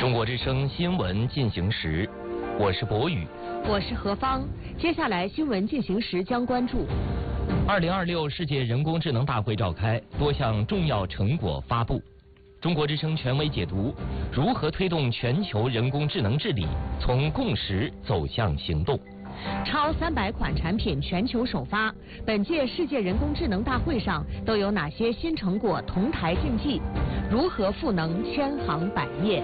中国之声新闻进行时，我是博宇， 我是何芳。接下来新闻进行时将关注 2026世界人工智能大会召开，多项重要成果发布。中国之声权威解读：如何推动全球人工智能治理从共识走向行动？ 超300款产品全球首发，本届世界人工智能大会上都有哪些新成果同台竞技？如何赋能千行百业？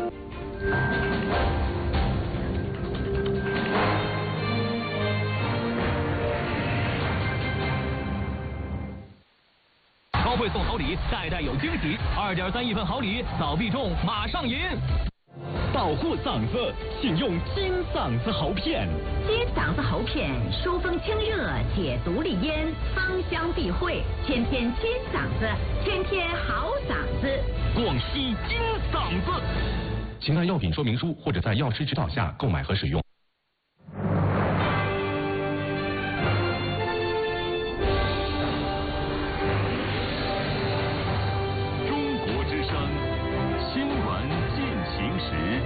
超会送好礼，代代有惊喜，2.3亿份好礼，早必中，马上赢！保护嗓子，请用金嗓子喉片。 金嗓子喉片，疏风清热，解毒利咽，芳香避秽，天天金嗓子，天天好嗓子。 广西金嗓子。 请按药品说明书或者在药师指导下购买和使用。 中国之声新闻进行时。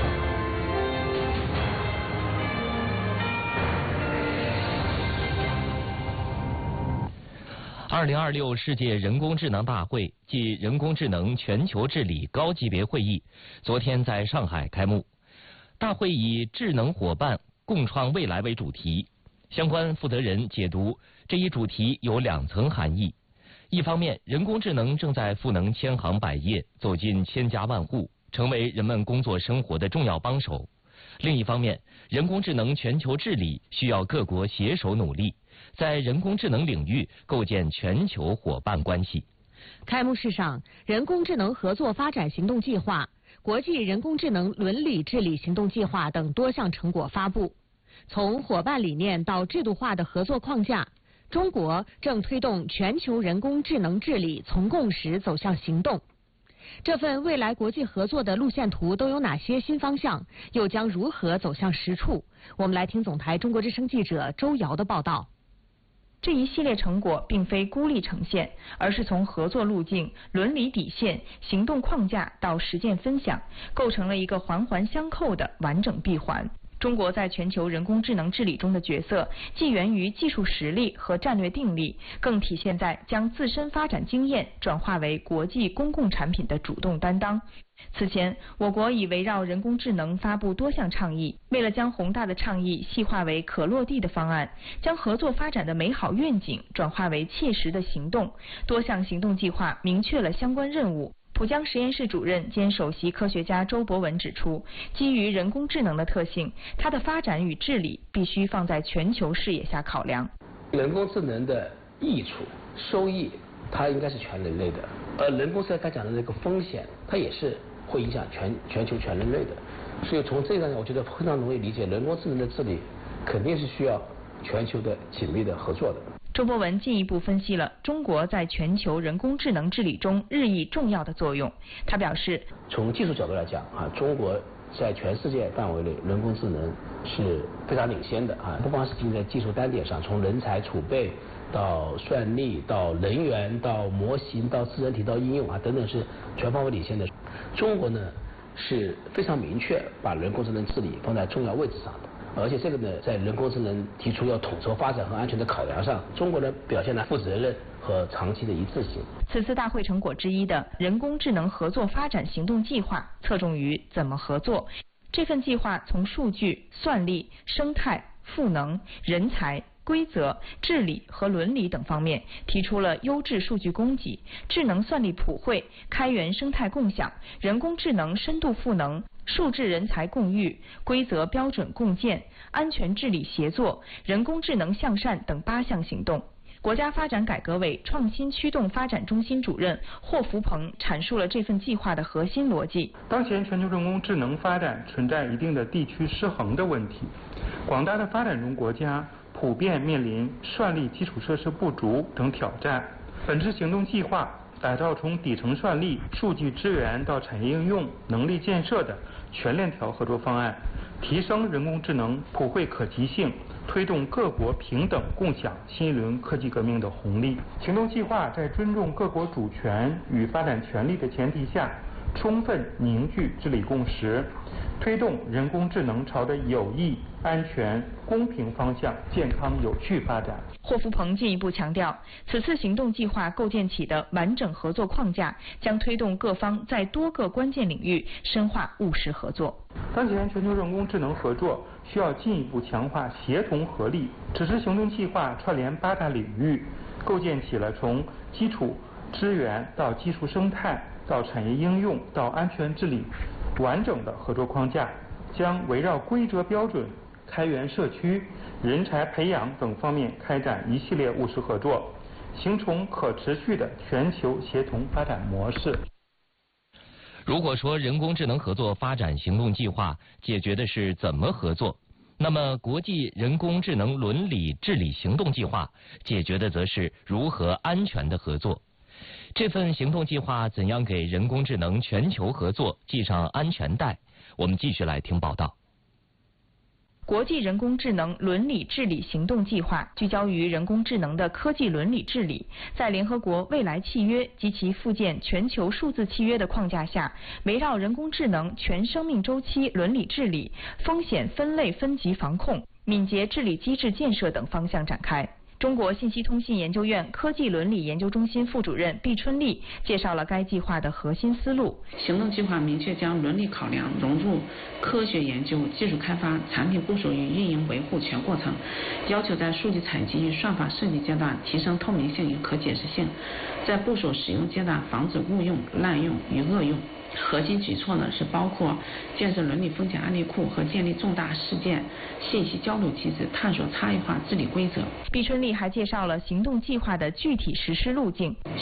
2026世界人工智能大会暨人工智能全球治理高级别会议昨天在上海开幕。大会以智能伙伴共创未来为主题，相关负责人解读这一主题有2层含义。一方面，人工智能正在赋能千行百业，走进千家万户，成为人们工作生活的重要帮手。另一方面，人工智能全球治理需要各国携手努力，在人工智能领域构建全球伙伴关系。 开幕式上，人工智能合作发展行动计划、国际人工智能伦理治理行动计划等多项成果发布。从伙伴理念到制度化的合作框架，中国正推动全球人工智能治理从共识走向行动。这份未来国际合作的路线图都有哪些新方向，又将如何走向实处？我们来听总台中国之声记者周瑶的报道。 这一系列成果并非孤立呈现，而是从合作路径、伦理底线、行动框架到实践分享，构成了一个环环相扣的完整闭环。中国在全球人工智能治理中的角色，既源于技术实力和战略定力，更体现在将自身发展经验转化为国际公共产品的主动担当。此前，我国已围绕人工智能发布多项倡议，为了将宏大的倡议细化为可落地的方案，将合作发展的美好愿景转化为切实的行动，多项行动计划明确了相关任务。浦江实验室主任兼首席科学家周博文指出，基于人工智能的特性，它的发展与治理必须放在全球视野下考量。 人工智能的益处、收益，它应该是全人类的，而人工智能它讲的那个风险，它也是会影响全球全人类的。所以从这个呢，我觉得非常容易理解，人工智能的治理肯定是需要全球的紧密的合作的。 周博文进一步分析了中国在全球人工智能治理中日益重要的作用。他表示， 从技术角度来讲中国在全世界范围内人工智能是非常领先的不光是仅在技术单点上，从人才储备到算力到人员到模型到智能体到应用等等是全方位领先的。中国呢是非常明确把人工智能治理放在重要位置上的。而且这个呢，在人工智能提出要统筹发展和安全的考量上，中国呢表现了负责任和长期的一致性。 此次大会成果之一的人工智能合作发展行动计划，侧重于怎么合作。这份计划从数据、算力、生态、赋能、人才、规则、治理和伦理等方面，提出了优质数据供给、智能算力普惠、开源生态共享、人工智能深度赋能、数字人才共育、规则标准共建、安全治理协作、人工智能向善等8项行动。国家发展改革委创新驱动发展中心主任霍福鹏阐述了这份计划的核心逻辑。 当前全球人工智能发展存在一定的地区失衡的问题，广大的发展中国家普遍面临算力基础设施不足等挑战。本次行动计划打造从底层算力、数据资源到产业应用、能力建设的全链条合作方案，提升人工智能普惠可及性，推动各国平等共享新一轮科技革命的红利。行动计划在尊重各国主权与发展权利的前提下， 充分凝聚治理共识，推动人工智能朝着有益、安全、公平方向健康有序发展。 霍福鹏进一步强调，此次行动计划构建起的完整合作框架，将推动各方在多个关键领域深化务实合作。 当前全球人工智能合作需要进一步强化协同合力。此次行动计划串联8大领域，构建起了从基础支援到技术生态到产业应用到安全治理完整的合作框架，将围绕规则标准、开源社区、人才培养等方面开展一系列务实合作，形成可持续的全球协同发展模式。 如果说人工智能合作发展行动计划解决的是怎么合作，那么国际人工智能伦理治理行动计划解决的则是如何安全的合作。这份行动计划怎样给人工智能全球合作系上安全带？我们继续来听报道。 国际人工智能伦理治理行动计划聚焦于人工智能的科技伦理治理，在联合国未来契约及其附件全球数字契约的框架下，围绕人工智能全生命周期伦理治理、风险分类分级防控、敏捷治理机制建设等方向展开。中国信息通信研究院科技伦理研究中心副主任毕春丽介绍了该计划的核心思路。 行动计划明确将伦理考量融入科学研究、技术开发、产品部署与运营维护全过程，要求在数据采集与算法设计阶段提升透明性与可解释性，在部署使用阶段防止误用、滥用与恶用。核心举措呢是包括建设伦理风险案例库和建立重大事件信息交流机制，探索差异化治理规则。 毕春丽还介绍了行动计划的具体实施路径。